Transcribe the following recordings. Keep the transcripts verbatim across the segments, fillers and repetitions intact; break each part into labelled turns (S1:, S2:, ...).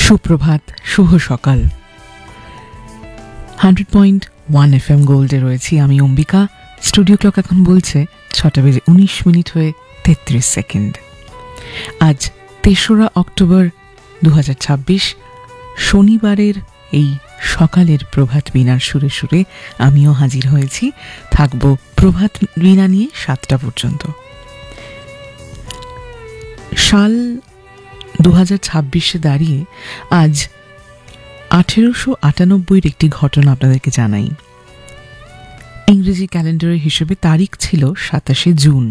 S1: সুপ্রভাত, শুভ সকাল। Hundred point one F M গোল্ডে রয়েছি আমি অম্বিকা। স্টুডিও ক্লক এখন বলছে ছটা বেজে উনিশ মিনিট হয়ে তেত্রিশ সেকেন্ড। আজ তেসরা অক্টোবর দু হাজার ছাব্বিশ, শনিবারের এই সকালের প্রভাত বীণার সুরে সুরে আমিও হাজির হয়েছি। থাকব প্রভাত বীণা নিয়ে সাতটা পর্যন্ত। সাল দু হাজার ছাব্বিশে দাঁড়িয়ে আজ আঠেরোশো আটানব্বইয়ের একটি ঘটনা আপনাদেরকে জানাই। ইংরেজি ক্যালেন্ডারের হিসেবে তারিখ ছিল সাতাশে জুন।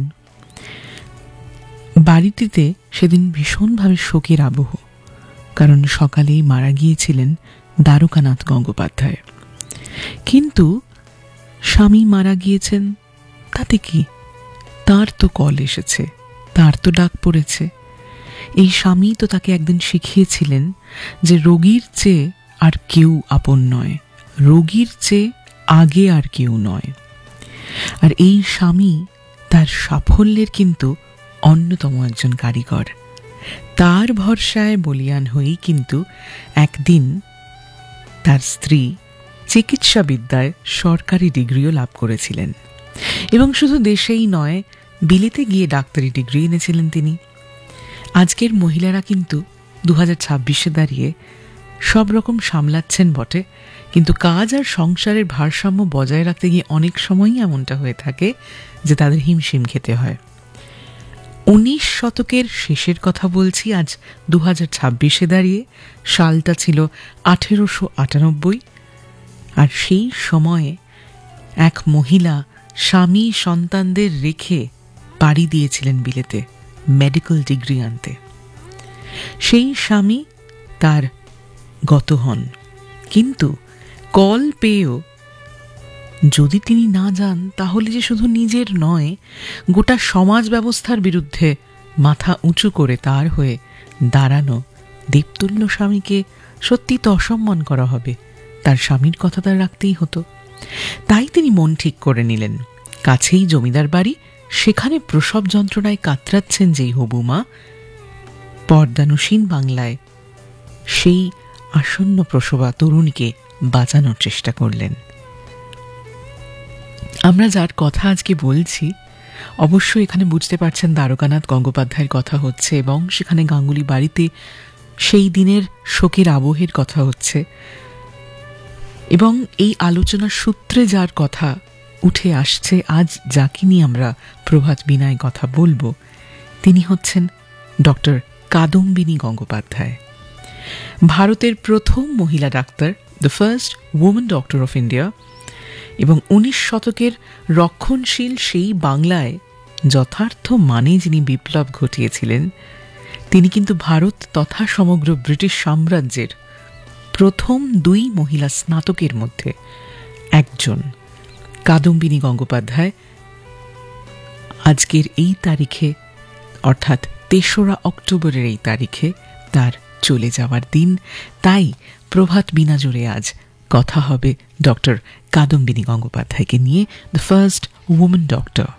S1: বাড়িটিতে সেদিন ভীষণভাবে শোকের আবহ, কারণ সকালেই মারা গিয়েছিলেন দ্বারকানাথ গঙ্গোপাধ্যায়। কিন্তু স্বামী মারা গিয়েছেন তাতে কি? তার তো কল এসেছে, তার তো ডাক পড়েছে। এই স্বামী তো তাকে একদিন শিখিয়েছিলেন যে রোগীর চেয়ে আর কেউ আপন নয়, রোগীর চেয়ে আগে আর কেউ নয়। আর এই স্বামী তার সাফল্যের কিন্তু অন্যতম একজন কারিগর। তার ভরসায় বলিয়ান হয়েই কিন্তু একদিন তার স্ত্রী চিকিৎসা বিদ্যায় সরকারি ডিগ্রিও লাভ করেছিলেন, এবং শুধু দেশেই নয়, বিলেতে গিয়ে ডাক্তারি ডিগ্রি এনেছিলেন তিনি। আজকের মহিলারা কিন্তু দু হাজার ছাব্বিশে দাঁড়িয়ে সব রকম সামলাচ্ছেন বটে, কিন্তু কাজ আর সংসারের ভারসাম্য বজায় রাখতে গিয়ে অনেক সময়ই এমনটা হয়ে থাকে যে তাদের হিমশিম খেতে হয়। উনিশ শতকের শেষের কথা বলছি। আজ দু হাজার ছাব্বিশে দাঁড়িয়ে সালটা ছিল আঠেরোশো আটানব্বই। আর সেই সময়ে এক মহিলা স্বামী সন্তানদের রেখে পাড়ি দিয়েছিলেন বিলেতে মেডিকেল ডিগ্রি আনতে। সেই স্বামী তার গত হন, কিন্তু কল পেয়েও যদি তিনি না যান তাহলে যে শুধু নিজের নয়, গোটা সমাজ ব্যবস্থার বিরুদ্ধে মাথা উঁচু করে তার হয়ে দাঁড়ানো দেবতুল্য স্বামীকে সত্যি তো অসম্মান করা হবে। তার স্বামীর কথা তার রাখতেই হতো। তাই তিনি মন ঠিক করে নিলেন, কাছেই জমিদার বাড়ি, সেখানে প্রসব যন্ত্রণায় কাতরাচ্ছেন যেই হবুমা, পর্দানুসীন বাংলায় সেই আসন্ন প্রসবা তরুণীকে বাঁচানোর চেষ্টা করলেন। আমরা যার কথা আজকে বলছি, অবশ্যই এখানে বুঝতে পারছেন দ্বারকানাথ গঙ্গোপাধ্যায়ের কথা হচ্ছে, এবং সেখানে গাঙ্গুলি বাড়িতে সেই দিনের শোকের আবহের কথা হচ্ছে। এবং এই আলোচনার সূত্রে যার কথা উঠে আসছে, আজ যাকে নিয়ে আমরা প্রভাত বীণায় কথা বলবো, তিনি হচ্ছেন ডক্টর কাদম্বিনী গঙ্গোপাধ্যায়, ভারতের প্রথম মহিলা doctor, the first women doctor of India. এবং উনিশ শতকের রক্ষণশীল সেই বাংলায় যথার্থ মানে যিনি বিপ্লব ঘটিয়েছিলেন, তিনি কিন্তু ভারত তথা সমগ্র ব্রিটিশ সাম্রাজ্যের প্রথম দুই মহিলা স্নাতকের মধ্যে একজন। কাদম্বিনী গঙ্গোপাধ্যায় আজকের এই তারিখে, অর্থাৎ তেসরা অক্টোবরের এই তারিখে তার চলে যাওয়ার দিন। তাই প্রভাত বীণা জুড়ে আজ কথা হবে ডক্টর কাদম্বিনী গঙ্গোপাধ্যায়কে নিয়ে, দ্য ফার্স্ট উমেন ডক্টর।